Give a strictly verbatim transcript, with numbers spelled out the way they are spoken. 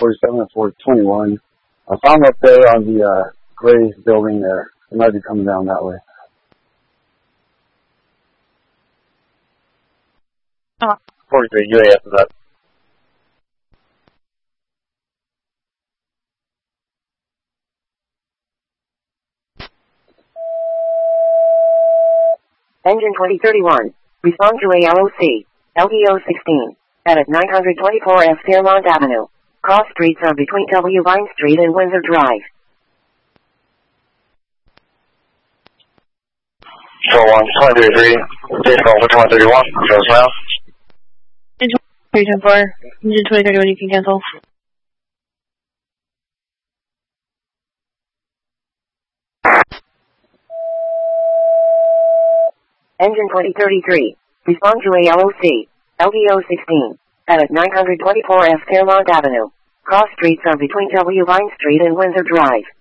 forty-seven and four twenty-one. I found them up there on the uh, gray building there. They might be coming down that way. Uh, forty-three, U A S is up. Engine twenty thirty-one. Respond to A L O C. L D O sixteen. At nine twenty-four F Fairmont Avenue. Cross streets are between W. Vine Street and Windsor Drive. four one, twenty thirty-three. Take call for twenty thirty-one. Show us now. Engine three ten four. Engine twenty thirty-one, you can cancel. Engine twenty thirty-three. Respond to A L O C. L D O sixteen. At nine twenty-four F Fairmont Avenue. Cross streets are between W. Vine Street and Windsor Drive.